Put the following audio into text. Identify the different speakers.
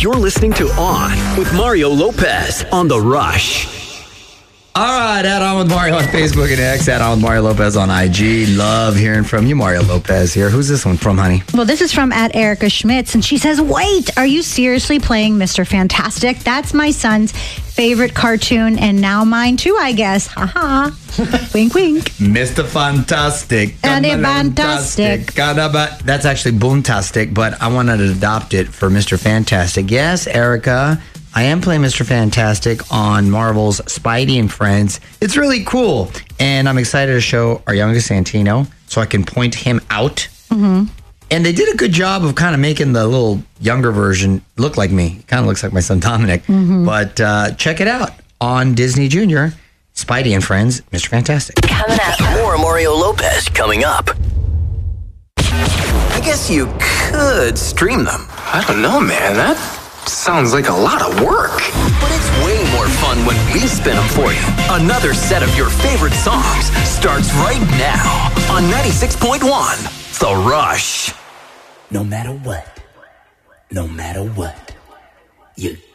Speaker 1: You're listening to On with Mario Lopez on The Rush.
Speaker 2: All right, at On with Mario on Facebook and X, at On with Mario Lopez on IG. Love hearing from you, Mario Lopez here. Who's this one from, honey?
Speaker 3: Well, this is from at Erica Schmitz, and she says, wait, are you seriously playing Mr. Fantastic? That's my son's favorite cartoon, and now mine too, I guess. Ha wink, wink.
Speaker 2: Mr. Fantastic.
Speaker 3: And fantastic.
Speaker 2: That's actually Boontastic, but I wanted to adopt it for Mr. Fantastic. Yes, Erica, I am playing Mr. Fantastic on Marvel's Spidey and Friends. It's really cool, and I'm excited to show our youngest Santino so I can point him out. Mm-hmm. And they did a good job of kind of making the little younger version look like me. It kind of looks like my son Dominic. Mm-hmm. But check it out on Disney Junior, Spidey and Friends, Mr. Fantastic.
Speaker 1: Coming up. More Mario Lopez coming up. I guess you could stream them.
Speaker 4: I don't know, man. That sounds like a lot of work.
Speaker 1: But it's way more fun when we spin them for you. Another set of your favorite songs starts right now on 96.1 The Rush.
Speaker 5: No matter what, you